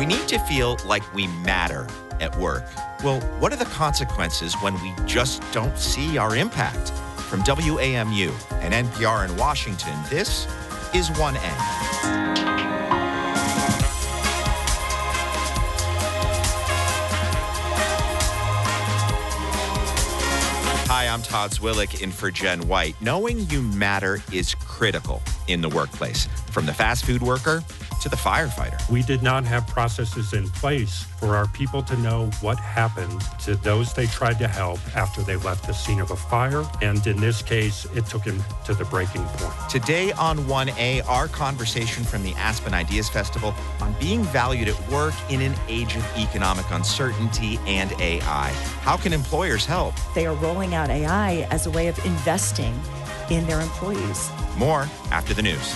We need to feel like we matter at work. Well, what are the consequences when we just don't see our impact? From WAMU and NPR in Washington, this is 1A. Hi, I'm Todd Zwillick in for Jen White. Knowing you matter is critical in the workplace, from the fast food worker to the firefighter. We did not have processes in place for our people to know what happened to those they tried to help after they left the scene of a fire. And in this case, it took him to the breaking point. Today on 1A, our conversation from the Aspen Ideas Festival on being valued at work in an age of economic uncertainty and AI. How can employers help? They are rolling out AI as a way of investing in their employees. More after the news.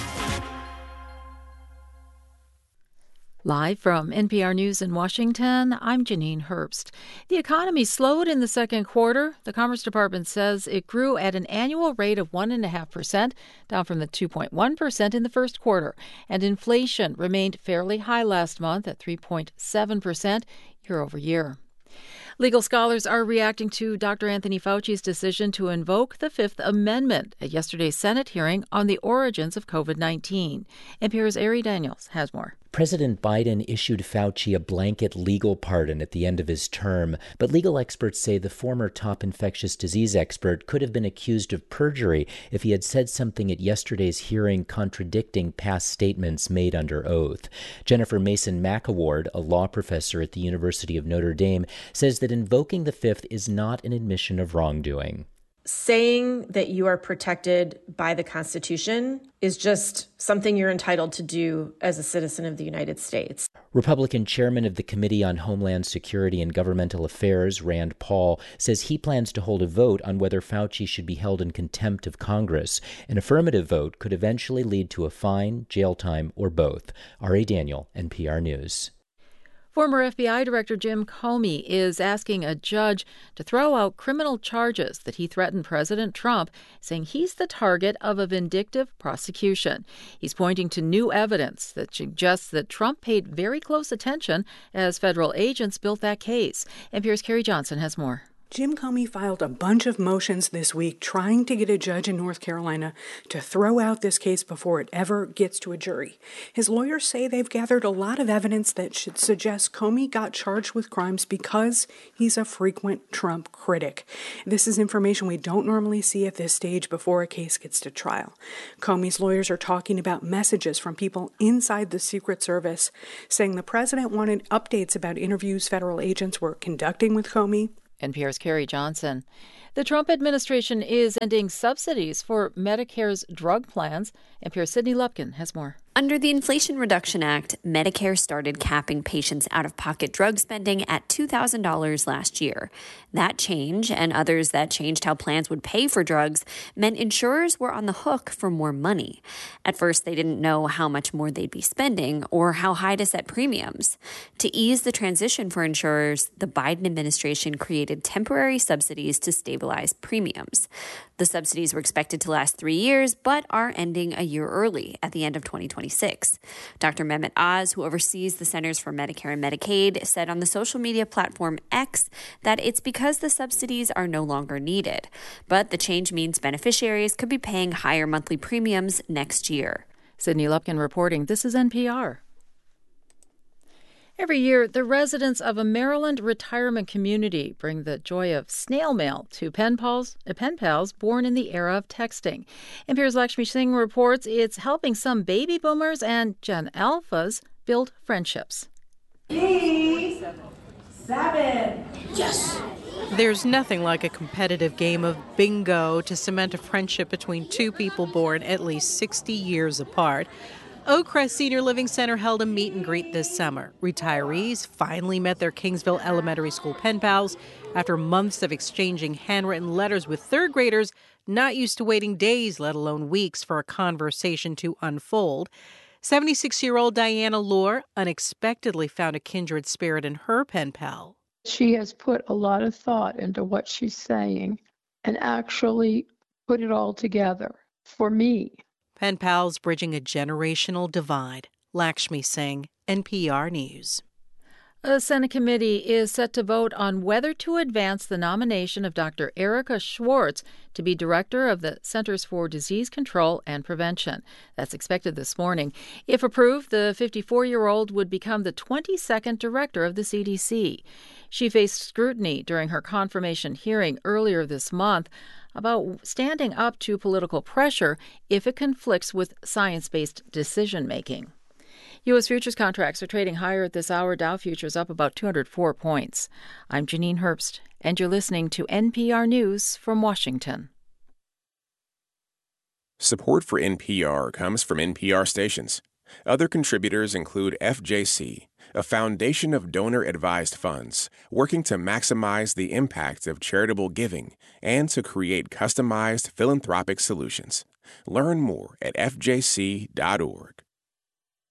Live from NPR News in Washington, I'm Janine Herbst. The economy slowed in the second quarter. The Commerce Department says it grew at an annual rate of 1.5%, down from the 2.1% in the first quarter. And inflation remained fairly high last month at 3.7% year over year. Legal scholars are reacting to Dr. Anthony Fauci's decision to invoke the Fifth Amendment at yesterday's Senate hearing on the origins of COVID-19. NPR's Ari Daniels has more. President Biden issued Fauci a blanket legal pardon at the end of his term, but legal experts say the former top infectious disease expert could have been accused of perjury if he had said something at yesterday's hearing contradicting past statements made under oath. Jennifer Mason McAward, a law professor at the University of Notre Dame, says that invoking the Fifth is not an admission of wrongdoing. Saying that you are protected by the Constitution is just something you're entitled to do as a citizen of the United States. Republican chairman of the Committee on Homeland Security and Governmental Affairs, Rand Paul, says he plans to hold a vote on whether Fauci should be held in contempt of Congress. An affirmative vote could eventually lead to a fine, jail time, or both. R.A. Daniel, NPR News. Former FBI Director Jim Comey is asking a judge to throw out criminal charges that he threatened President Trump, saying he's the target of a vindictive prosecution. He's pointing to new evidence that suggests that Trump paid very close attention as federal agents built that case. NPR's Carrie Johnson has more. Jim Comey filed a bunch of motions this week trying to get a judge in North Carolina to throw out this case before it ever gets to a jury. His lawyers say they've gathered a lot of evidence that should suggest Comey got charged with crimes because he's a frequent Trump critic. This is information we don't normally see at this stage before a case gets to trial. Comey's lawyers are talking about messages from people inside the Secret Service saying the president wanted updates about interviews federal agents were conducting with Comey. NPR's Carrie Johnson. The Trump administration is ending subsidies for Medicare's drug plans. NPR's Sydney Lupkin has more. Under the Inflation Reduction Act, Medicare started capping patients' out-of-pocket drug spending at $2,000 last year. That change, and others that changed how plans would pay for drugs, meant insurers were on the hook for more money. At first, they didn't know how much more they'd be spending or how high to set premiums. To ease the transition for insurers, the Biden administration created temporary subsidies to stabilize premiums. The subsidies were expected to last 3 years, but are ending a year early at the end of 2026. Dr. Mehmet Oz, who oversees the Centers for Medicare and Medicaid, said on the social media platform X that it's because the subsidies are no longer needed. But the change means beneficiaries could be paying higher monthly premiums next year. Sydney Lupkin reporting. This is NPR. Every year, the residents of a Maryland retirement community bring the joy of snail mail to pen pals born in the era of texting. NPR's Lakshmi Singh reports it's helping some baby boomers and Gen Alphas build friendships. 7. Yes! There's nothing like a competitive game of bingo to cement a friendship between two people born at least 60 years apart. Oak Crest Senior Living Center held a meet and greet this summer. Retirees finally met their Kingsville Elementary School pen pals after months of exchanging handwritten letters with third graders not used to waiting days, let alone weeks, for a conversation to unfold. 76-year-old Diana Lohr unexpectedly found a kindred spirit in her pen pal. She has put a lot of thought into what she's saying and actually put it all together for me. Pen pals bridging a generational divide. Lakshmi Singh, NPR News. A Senate committee is set to vote on whether to advance the nomination of Dr. Erica Schwartz to be director of the Centers for Disease Control and Prevention. That's expected this morning. If approved, the 54-year-old would become the 22nd director of the CDC. She faced scrutiny during her confirmation hearing earlier this month about standing up to political pressure if it conflicts with science-based decision-making. U.S. futures contracts are trading higher at this hour. Dow futures up about 204 points. I'm Janine Herbst, and you're listening to NPR News from Washington. Support for NPR comes from NPR stations. Other contributors include FJC, a foundation of donor-advised funds working to maximize the impact of charitable giving and to create customized philanthropic solutions. Learn more at fjc.org.